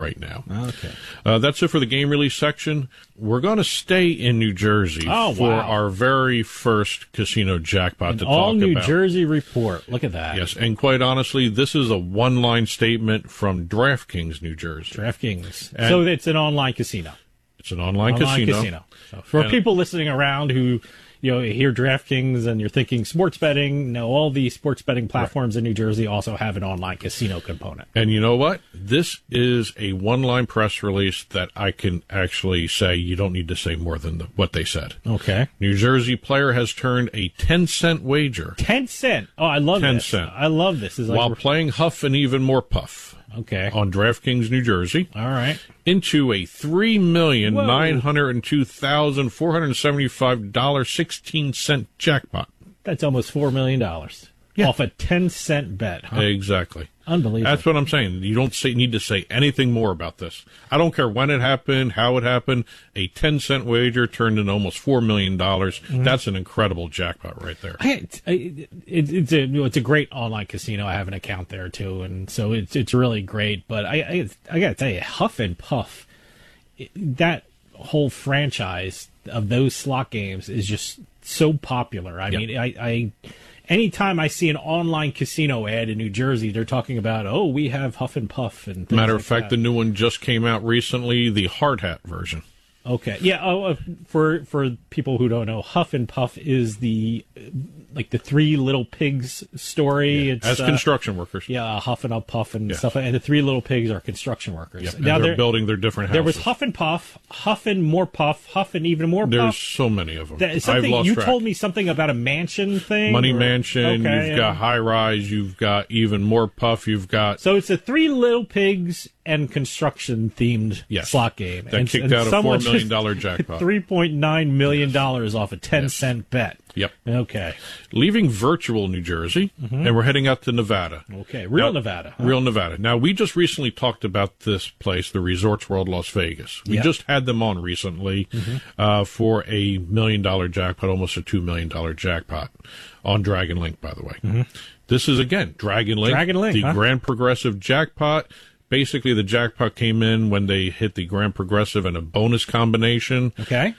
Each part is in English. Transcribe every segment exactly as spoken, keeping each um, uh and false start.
right now. Okay. Uh, that's it for the game release section. We're going to stay in New Jersey oh, for wow. our very first casino jackpot An to all talk New about. Jersey report. Look at that. Yes, and quite honestly, this is a one-line statement from DraftKings New Jersey. DraftKings. And so it's an online casino. It's an online, online casino. casino. So for And people listening around who, you know, hear DraftKings and you're thinking sports betting, no, all the sports betting platforms right. in New Jersey also have an online casino component. And you know what? This is a one-line press release that I can actually say you don't need to say more than the, what they said. Okay. New Jersey player has turned a ten-cent wager. ten cent? Oh, I love ten this. cent. I love this. Is like while playing Huff and Even More Puff. Okay. On DraftKings New Jersey. All right. Into a three million nine hundred two thousand four hundred seventy-five dollars and sixteen cents jackpot. That's almost four million dollars. Yeah. Off a ten cent bet. Huh? Exactly. Unbelievable. That's what I'm saying. You don't say, need to say anything more about this. I don't care when it happened, how it happened. A ten cent wager turned into almost four million dollars. Mm-hmm. That's an incredible jackpot right there. I, it, it, it's, a, it's a great online casino. I have an account there, too, and so it's it's really great. But I, I, I got to tell you, Huff and Puff, it, that whole franchise of those slot games is just so popular. I yep. mean, I... I Anytime I see an online casino ad in New Jersey, they're talking about, oh, we have Huff and Puff. And Matter like of fact, that. the new one just came out recently, the hard hat version. Okay. Yeah, oh, uh, for for people who don't know, Huff and Puff is the, like, the Three Little Pigs story. Yeah. It's, As uh, construction workers. Yeah, Huff and a Puff and yeah. stuff. And the Three Little Pigs are construction workers. Yep. Now they're building their different houses. There was Huff and Puff, Huff and More Puff, Huff and Even More Puff. There's so many of them. That, I've lost you track. told me something about a mansion thing? Money or, Mansion, okay, you've yeah. got High Rise, you've got Even More Puff, you've got... So it's a Three Little Pigs and construction-themed yes. slot game. That and, kicked and out a four million dollars jackpot. three point nine million dollars yes. off a ten cent yes. bet. Yep. Okay. Leaving virtual New Jersey, mm-hmm. and we're heading out to Nevada. Okay, real now, Nevada. Huh? Real Nevada. Now, we just recently talked about this place, the Resorts World Las Vegas. We yep. just had them on recently mm-hmm. uh, for a million-dollar jackpot, almost a two million dollars jackpot on Dragon Link, by the way. Mm-hmm. This is, again, Dragon Link, Dragon Link, the huh? Grand Progressive jackpot. Basically, the jackpot came in when they hit the Grand Progressive and a bonus combination. Okay.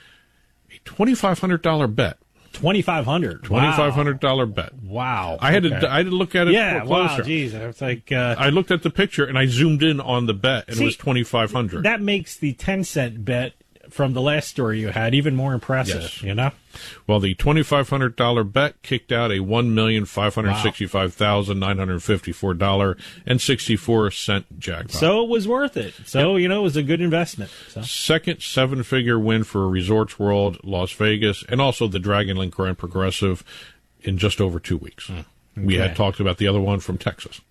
A twenty-five hundred dollars bet. twenty-five hundred dollars. twenty-five hundred dollars wow. bet. Wow. I had okay. to I had to look at it yeah, closer. wow, geez. It's like, uh, I looked at the picture, and I zoomed in on the bet, and see, it was twenty-five hundred dollars. That makes the ten cent bet from the last story you had even more impressive, yes. you know? Well, the twenty-five hundred dollars bet kicked out a one million five hundred sixty-five thousand nine hundred fifty-four dollars and sixty-four cents jackpot. So it was worth it. So, yep. you know, it was a good investment. So. Second seven-figure win for Resorts World Las Vegas, and also the Dragon Link Grand Progressive in just over two weeks. Mm. Okay. We had talked about the other one from Texas.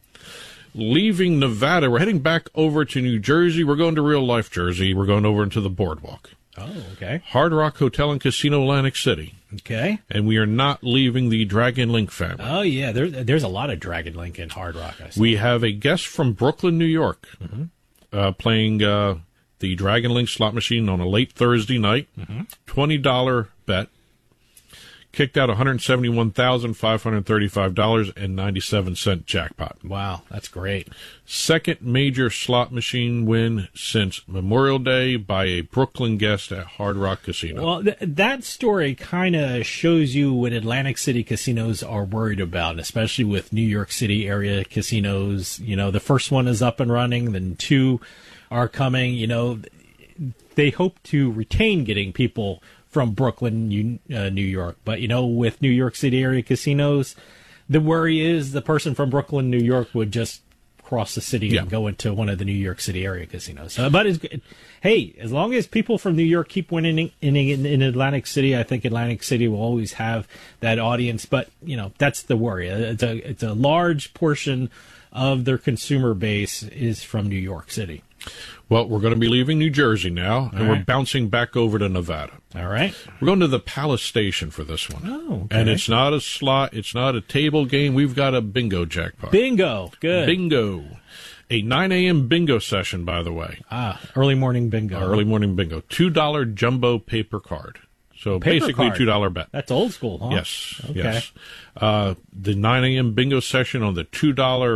Leaving Nevada, we're heading back over to New Jersey. We're going to real-life Jersey. We're going over into the boardwalk. Oh, okay. Hard Rock Hotel and Casino, Atlantic City. Okay. And we are not leaving the Dragon Link family. Oh, yeah. There, there's a lot of Dragon Link in Hard Rock. I see. We have a guest from Brooklyn, New York, mm-hmm. uh, playing uh, the Dragon Link slot machine on a late Thursday night. Mm-hmm. twenty dollars bet. Kicked out one hundred seventy-one thousand five hundred thirty-five dollars and ninety-seven cents jackpot. Wow, that's great. Second major slot machine win since Memorial Day by a Brooklyn guest at Hard Rock Casino. Well, th- that story kind of shows you what Atlantic City casinos are worried about, especially with New York City area casinos. You know, the first one is up and running, then two are coming. You know, they hope to retain getting people from Brooklyn, uh, New York. But, you know, with New York City area casinos, the worry is the person from Brooklyn, New York would just cross the city yeah. and go into one of the New York City area casinos. So, but, it's, hey, as long as people from New York keep winning in, in, in Atlantic City, I think Atlantic City will always have that audience. But, you know, that's the worry. It's a, it's a large portion of their consumer base is from New York City. Well, we're going to be leaving New Jersey now, and All we're right. bouncing back over to Nevada. All right. We're going to the Palace Station for this one. Oh, okay. And it's not a slot, it's not a table game. We've got a bingo jackpot. Bingo. Good. Bingo. A nine a.m. bingo session, by the way. Ah, early morning bingo. Uh, early morning bingo. two dollars jumbo paper card. So Paper basically card. a two dollars bet. That's old school, huh? Yes. Okay. Yes. Uh, the nine a.m. bingo session on the two dollars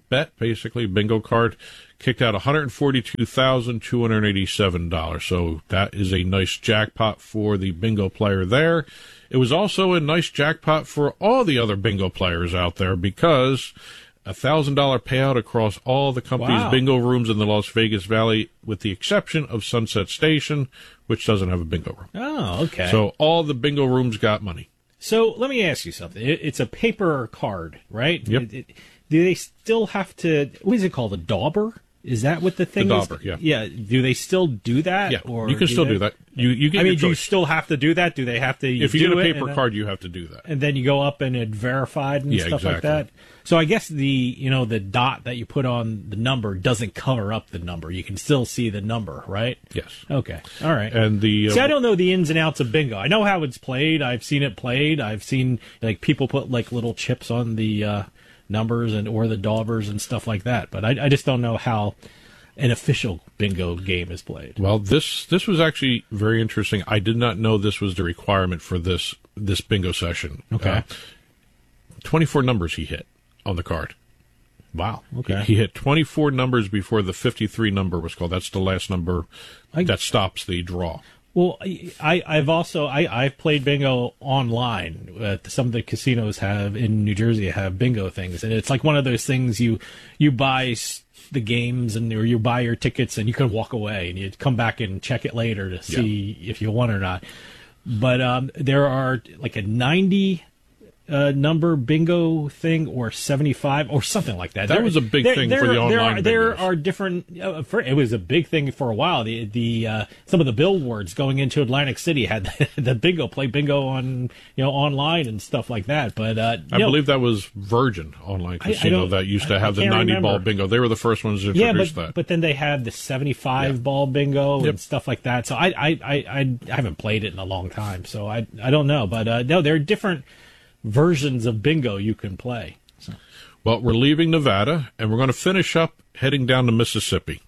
bet, basically, bingo card, kicked out one hundred forty-two thousand two hundred eighty-seven dollars. So that is a nice jackpot for the bingo player there. It was also a nice jackpot for all the other bingo players out there because a one thousand dollars payout across all the company's Wow. bingo rooms in the Las Vegas Valley, with the exception of Sunset Station, which doesn't have a bingo room. Oh, okay. So all the bingo rooms got money. So let me ask you something. It, it's a paper card, right? Yep. It, it, do they still have to? What is it called? A dauber? Is that what the thing The is? dauber, yeah. Yeah. Do they still do that? Yeah, or you can still they- do that. You you get I mean, your do you choice. still have to do that? Do they have to? If you do get a it paper and then- card, you have to do that. and then you go up and it verified and Yeah, stuff like exactly. that. So I guess the you know the dot that you put on the number doesn't cover up the number. You can still see the number, right? Yes. Okay. All right. And the uh, See, I don't know the ins and outs of bingo. I know how it's played. I've seen it played. I've seen like people put like little chips on the uh, numbers and or the daubers and stuff like that. But I, I just don't know how an official bingo game is played. well, this this was actually very interesting. I did not know this was the requirement for this this bingo session. Okay. Uh, twenty-four numbers he hit on the card. Wow. Okay. He hit twenty-four numbers before the fifty-three number was called. That's the last number I- that stops the draw. Well, I, I've also I, I've played bingo online. Uh, some of the casinos have in New Jersey have bingo things, and it's like one of those things you you buy s- the games and or you buy your tickets and you can walk away and you come back and check it later to see if you won or not. But um, there are like a ninety uh, number bingo thing or seventy-five or something like that. That There- was a big there- thing there, for the there online Are, there bingos. are different. Uh, for, it was a big thing for a while. The the uh, some of the billboards going into Atlantic City had the, the bingo play bingo on you know online and stuff like that. But uh, I no, believe that was Virgin Online I Casino don't- that used to I- have I the can't ninety ball remember. bingo. They were the first ones to yeah, introduce but that. but then they had the seventy-five Yeah. ball bingo Yep. and stuff like that. So I I, I I I haven't played it in a long time, so I I don't know. But uh, no, there are different versions of bingo you can play. So. Well, we're leaving Nevada, and we're going to finish up heading down to Mississippi.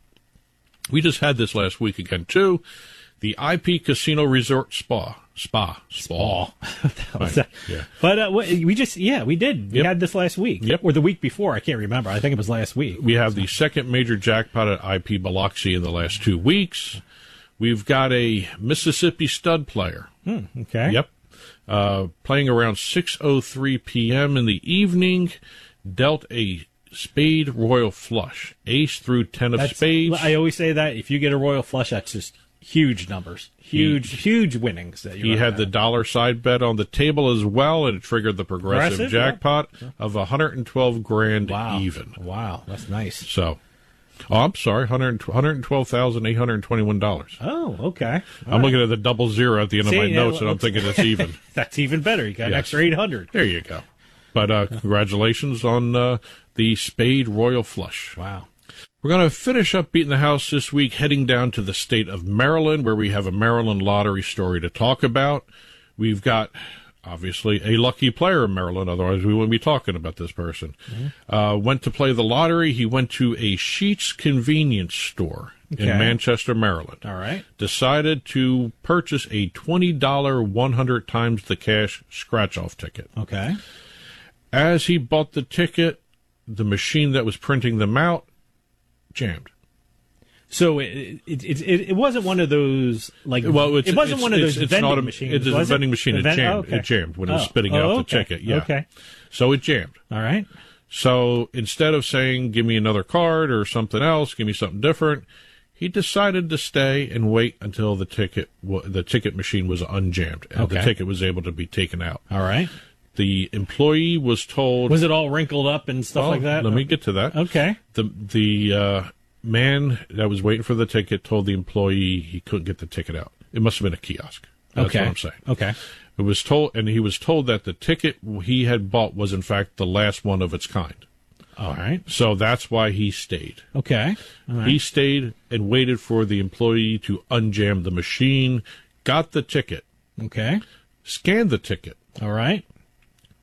We just had this last week again, too. The I P Casino Resort Spa. Spa. Spa. Oh, that was Right, a- yeah. But uh, what- we just, yeah, we did. We Yep. had this last week. Yep. Or the week before. I can't remember. I think it was last week. We have the second major jackpot at I P Biloxi in the last two weeks. We've got a Mississippi stud player. Okay. Yep. Uh, playing around six oh three p.m. in the evening, dealt a spade royal flush, ace through ten of That's, spades. I always say that if you get a royal flush, that's just huge numbers. Huge, huge winnings. That you're He gonna had the have. dollar side bet on the table as well, and it triggered the progressive, Progressive, yeah. jackpot of one hundred twelve grand Wow. even. Wow. That's nice. So, oh, I'm sorry, one hundred twelve thousand eight hundred twenty-one dollars. Oh, okay. All I'm right. looking at the double zero at the end See, of my yeah, notes, and well, I'm thinking it's even. That's even better. You got an Yes. extra eight hundred. There you go. But uh, congratulations on uh, the spade royal flush. Wow. We're going to finish up Beating the House this week, heading down to the state of Maryland, where we have a Maryland lottery story to talk about. We've got, obviously, a lucky player in Maryland, otherwise we wouldn't be talking about this person. Mm-hmm. Uh, went to play the lottery. He went to a Sheetz convenience store Okay. in Manchester, Maryland. All right. Decided to purchase a twenty dollars one hundred times the cash scratch-off ticket. Okay. As he bought the ticket, the machine that was printing them out jammed. So it it, it it it wasn't one of those like Well, it's, it wasn't it's, one of it's, those it's vending not a, machines. It's a was vending it? machine. A It ven- jammed. oh, okay. It jammed when it was Oh. spitting Oh, out the okay. ticket. Yeah. Okay. So it jammed. All right. So instead of saying, "Give me another card" or something else, give me something different, he decided to stay and wait until the ticket wa- the ticket machine was unjammed and the Okay. ticket was able to be taken out. All right. The employee was told, Was it all wrinkled up and stuff Well, like that? Let me get to that. Okay. The the uh, man that was waiting for the ticket told the employee he couldn't get the ticket out. It must have been a kiosk. That's okay. what I'm saying. Okay. It was told, and he was told that the ticket he had bought was in fact the last one of its kind. All right. So that's why he stayed. Okay. All right. He stayed and waited for the employee to unjam the machine, got the ticket, Okay. scanned the ticket, All right.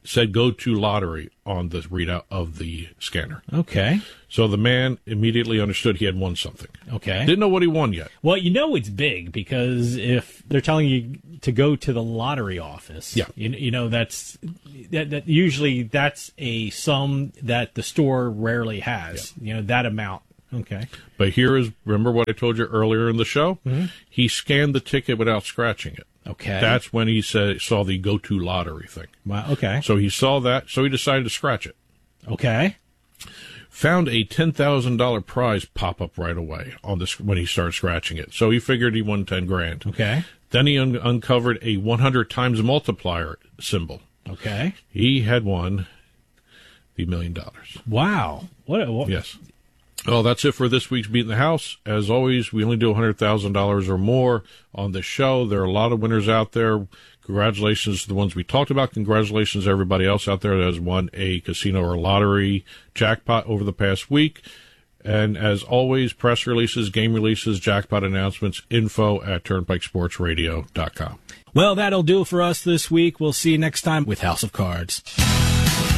said go to lottery on the readout of the scanner. Okay. So the man immediately understood he had won something. Okay. Didn't know what he won yet. Well, you know it's big because if they're telling you to go to the lottery office, yeah. you, you know that's that, that usually that's a sum that the store rarely has. Yeah. You know, that amount. Okay. But here is, remember what I told you earlier in the show? Mm-hmm. He scanned the ticket without scratching it. Okay. That's when he said saw the go to lottery thing. Wow. Okay. So he saw that, so he decided to scratch it. Okay. Found a ten thousand dollars prize pop up right away on this when he started scratching it. So he figured he won ten grand. Okay. Then he un- uncovered a one hundred times multiplier symbol. Okay. He had won the million dollars. Wow. What? what? Yes. Well, that's it for this week's Beat in the House. As always, we only do one hundred thousand dollars or more on this show. There are a lot of winners out there. Congratulations to the ones we talked about. Congratulations to everybody else out there that has won a casino or lottery jackpot over the past week. And as always, press releases, game releases, jackpot announcements, info at turnpike sports radio dot com. Well, that'll do it for us this week. We'll see you next time with House of Cards.